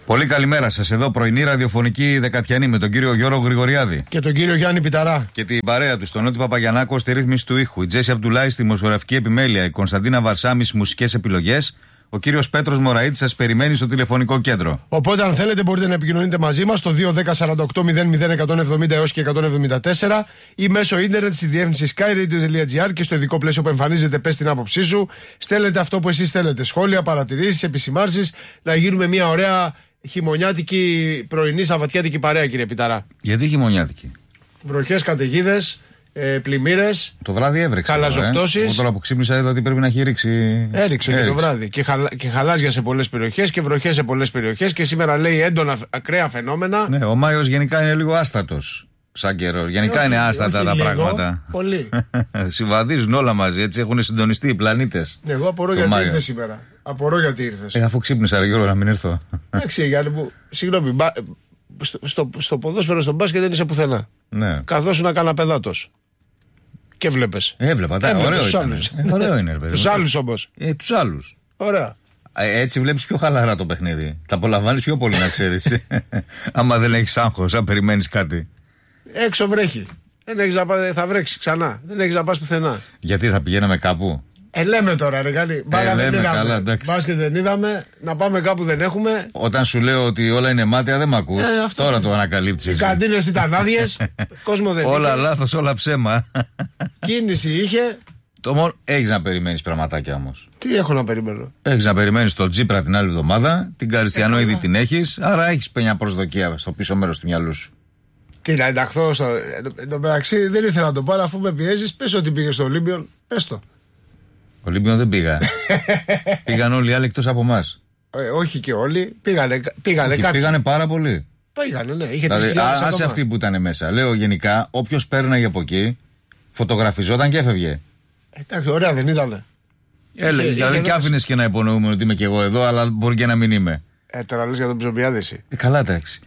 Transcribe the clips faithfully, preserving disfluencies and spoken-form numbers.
Πολύ καλημέρα σας. Εδώ πρωινή ραδιοφωνική δεκατιανή με τον κύριο Γιώργο Γρηγοριάδη. Και τον κύριο Γιάννη Πιταρά. Και την παρέα του, τον Νότι Παπαγιαννάκο στη ρύθμιση του ήχου. Η Τζέσι Αμπτουλάη στη δημοσιογραφική επιμέλεια. Η Κωνσταντίνα Βαρσάμι στις μουσικές επιλογές. Ο κύριος Πέτρος Μωραΐτης σας περιμένει στο τηλεφωνικό κέντρο. Οπότε, αν θέλετε, μπορείτε να επικοινωνείτε μαζί μας στο δύο ένα μηδέν οκτώ μηδέν μηδέν εκατόν εβδομήντα έως και εκατόν εβδομήντα τέσσερα ή μέσω ίντερνετ στη διεύθυνση skyradio.gr και στο ειδικό πλαίσιο που εμφανίζεται. Πες την άποψή σου. Στέλνετε αυτό που εσείς θέλετε. Σχόλια, παρατηρήσεις, επισημάνσεις. Να γίνουμε μια ωραία χειμωνιάτικη πρωινή σαββατιάτικη παρέα, κύριε Πιταρά. Γιατί χειμωνιάτικη? Βροχές, καταιγίδες. Ε, πλημμύρες. Το βράδυ έβρεξε. Χαλαζοπτώσεις. Εγώ τώρα που ξύπνησα είδα ότι πρέπει να έχει ρίξει. Έριξε, Έριξε. και το βράδυ. Και, χαλα... και χαλάζια σε πολλές περιοχές και βροχές σε πολλές περιοχές. Και σήμερα λέει έντονα ακραία φαινόμενα. Ναι, ο Μάιος γενικά είναι λίγο άστατος. Σαν καιρό. Γενικά όχι, είναι άστατα όχι τα λίγο, πράγματα. Πολύ. Συμβαδίζουν όλα μαζί, έτσι έχουν συντονιστεί οι πλανήτες. Ναι, εγώ απορώ γιατί ήρθε σήμερα. Απορώ γιατί ήρθε. Ε, αφού ξύπνησα, ρε Γιώργο, να μην έρθω. Εντάξει, Γιάννη μου, συγγνώμη. Μπα... Στο, στο, στο ποδόσφαιρο, στον μπάσκετ δεν είσαι πουθενά. Ναι. Καθώς να κάνα παιδάτος. Και βλέπεις. Έβλεπα, τα, ωραίο, ε, ωραίο είναι, ρε παιδί. Τους άλλους όμως. Ε, τους άλλους. Ωραία. Ε, έτσι βλέπεις πιο χαλαρά το παιχνίδι. Τα απολαμβάνεις πιο πολύ, να ξέρεις. Άμα δεν έχεις άγχος, αν περιμένεις κάτι. Έξω βρέχει. Δεν έχεις να πας, θα βρέξει ξανά. Δεν έχεις να πας πουθενά. Γιατί θα πηγαίναμε κάπου. Ε, λέμε τώρα, ρε Γάλλη. Μπάλα δεν είδαμε. Μπάσκετ δεν είδαμε. Να πάμε κάπου δεν έχουμε. Όταν σου λέω ότι όλα είναι μάτια, δεν μ' ακούς. Ε, τώρα είναι. Το ανακαλύψεις. Οι καντίνες ήταν άδειες. Κόσμο δεν όλα είχε. Λάθος, όλα ψέμα. Κίνηση είχε. Το μόνο... Έχεις να περιμένεις πραγματάκια όμως. Τι έχω να περιμένω. Έχεις να περιμένεις τον Τζίπρα την άλλη εβδομάδα. Την Καριστιανό ήδη την έχεις. Άρα έχεις μια προσδοκία στο πίσω μέρος του μυαλού σου. Τι να ενταχθώ στο. Εν τω μεταξύ δεν ήθελα να το πάρω, αφού με πιέζεις. Πες ότι πήγε στο Ολύμπιον. Πες το. Ολύμπιον δεν πήγα. Πήγαν όλοι οι άλλοι εκτός από εμάς. Ε, όχι και όλοι. Πήγανε, πήγανε όχι, κάποιοι. Πήγανε πάρα πολύ. Πήγανε, ναι. Είχε δηλαδή, α, άσε αυτοί που ήταν μέσα. Λέω γενικά, όποιος πέρναγε από εκεί, φωτογραφιζόταν και έφευγε. Εντάξει, ωραία, δεν ήτανε. Έλεγε, δηλαδή και άφηνες και να υπονοούμε ότι είμαι και εγώ εδώ, αλλά μπορεί και να μην είμαι. Ε, τώρα λες για τον Ψωμιάδεση. Ε, καλά, εντάξει.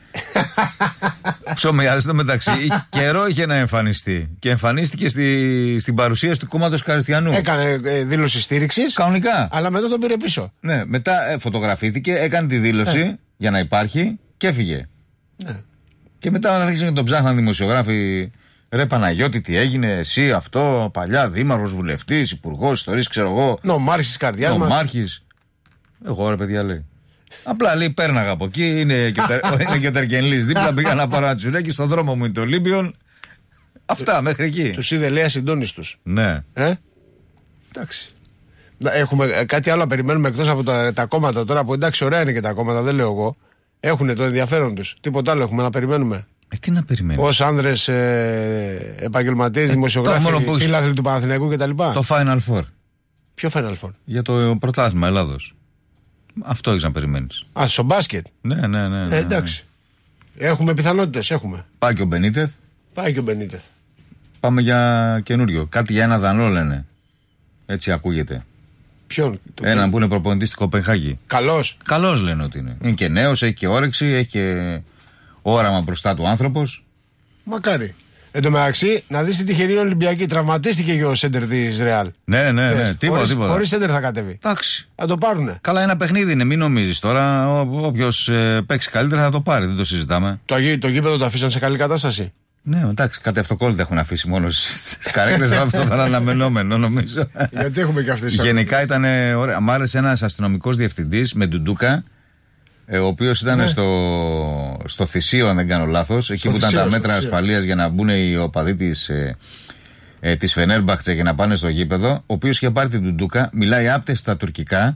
Ψωμιάδεση το μεταξύ. Καιρό είχε να εμφανιστεί. Και εμφανίστηκε στη, στην παρουσίαση του κόμματος Καριστιανού. Έκανε ε, δήλωση στήριξης. Κανονικά. Αλλά μετά τον πήρε πίσω. Ναι, μετά ε, φωτογραφήθηκε, έκανε τη δήλωση ε. για να υπάρχει και έφυγε. Ναι. Και μετά άρχισαν και τον ψάχναν δημοσιογράφοι. Ρε Παναγιώτη, τι έγινε, εσύ αυτό, παλιά δήμαρχος, βουλευτής, υπουργός, ιστορής, ξέρω εγώ. Νομάρχης της καρδιάς μας. Νομάρχης. Εγώ ρε παιδιά λέει. Απλά λέει πέρναγα από εκεί, είναι και, ο, είναι και ο Τερκενλής δίπλα, πήγα να πάρω ένα τσουλέκι, στον δρόμο μου είναι το Ολύμπιον. Αυτά μέχρι εκεί. Τους είδε λέει ασυντόνιστους. Ναι. Ε? Εντάξει. Έχουμε κάτι άλλο να περιμένουμε εκτός από τα, τα κόμματα τώρα, που εντάξει ωραία είναι και τα κόμματα, δεν λέω εγώ. Έχουν το ενδιαφέρον τους. Τίποτα άλλο έχουμε να περιμένουμε. Ε, τι να περιμένουμε. Ως άνδρες ε, επαγγελματίες, ε, δημοσιογράφοι, φίλαθλοι του Παναθηναϊκού κτλ. Το Final Four. Ποιο Final Four? Για το πρωτάθλημα Ελλάδος. Αυτό έχεις να περιμένεις. Α, στο μπάσκετ. Ναι, ναι, ναι. ναι, ναι. Ε, εντάξει. Έχουμε πιθανότητες, έχουμε. Πάει και ο Μπενίτεθ. Πάει και ο Μπενίτεθ. Πάμε για καινούριο. Κάτι για ένα Δανό λένε. Έτσι ακούγεται. Ποιον? Έναν που είναι προπονητής στην Κοπενχάγη. Καλός. Καλός λένε ότι είναι. Είναι και νέος, έχει και όρεξη, έχει και όραμα μπροστά του άνθρωπος. Μακάρι. Εν τω μεταξύ, να δεις τη τυχερή Ολυμπιακή. Τραυματίστηκε και ο σέντερ της Ρεάλ. Ναι, ναι, ναι. Τίποτα, τίποτα. Χωρίς σέντερ θα κατέβει. Εντάξει. Θα το πάρουνε. Καλά, ένα παιχνίδι είναι, μην νομίζεις τώρα. Όποιος ε, παίξει καλύτερα θα το πάρει, δεν το συζητάμε. Το, το γήπεδο το αφήσαν σε καλή κατάσταση. Ναι, εντάξει, κάτι αυτοκόλλητα έχουν αφήσει μόνο στις καρέκλες. Αυτό θα είναι αναμενόμενο, νομίζω. Γιατί έχουμε και αυτές τις. Γενικά ήταν ωραία. Μ' άρεσε ένας αστυνομικός διευθυντής με ντουντούκα. Ε, ο οποίος ήταν ναι. στο, στο Θησίο, αν δεν κάνω λάθος, εκεί που ήταν τα μέτρα ασφαλείας για να μπουν οι οπαδοί της, ε, ε, της Φενέρμπαχτσε και να πάνε στο γήπεδο. Ο οποίος είχε πάρει την τουντούκα, μιλάει άπτες στα τουρκικά.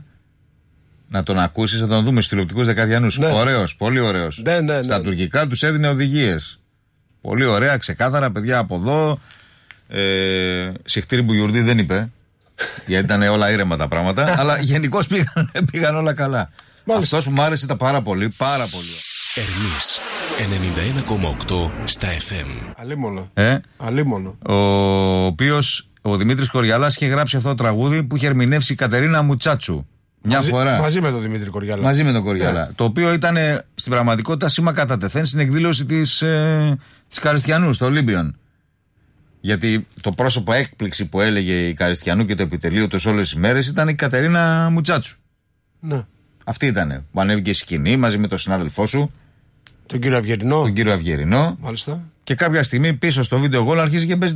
Να τον ακούσεις, να τον δούμε στους τηλεοπτικούς δεκαδιανούς. Ναι. Ωραίος, πολύ ωραίος. Ναι, ναι, ναι. Στα τουρκικά τους έδινε οδηγίες. Πολύ ωραία, ξεκάθαρα, παιδιά από εδώ. Ε, Σιχτήρι Μπουγιουρντή δεν είπε, γιατί ήταν όλα ήρεμα τα πράγματα. Αλλά γενικώς πήγαν, πήγαν όλα καλά. Μάλιστα. Αυτός που μου άρεσε ήταν πάρα πολύ, πάρα πολύ. Ερμής ενενήντα ένα κόμμα οκτώ στα εφ εμ. Αλίμονο. Ε? Αλίμονο. Ο οποίος, ο Δημήτρης Κοριαλάς, είχε γράψει αυτό το τραγούδι που είχε ερμηνεύσει η Κατερίνα Μουτσάτσου. Μια μαζί, φορά. Μαζί με τον Δημήτρη Κοριαλά. Μαζί με τον Κοριαλά. Yeah. Το οποίο ήταν στην πραγματικότητα σήμα κατά τεθέν στην εκδήλωση της, ε, της Καριστιανού, στο Ολύμπιον. Γιατί το πρόσωπο έκπληξη που έλεγε η Καριστιανού και το επιτελείο του όλες τις μέρες ήταν η Κατερίνα Μουτσάτσου. Ναι. Αυτή ήταν που ανέβηκε η σκηνή μαζί με τον συνάδελφό σου. Τον κύριο Αυγερινό. Τον κύριο Αυγερινό. Μάλιστα. Και κάποια στιγμή πίσω στο βίντεο γκολ αρχίζει και παίζει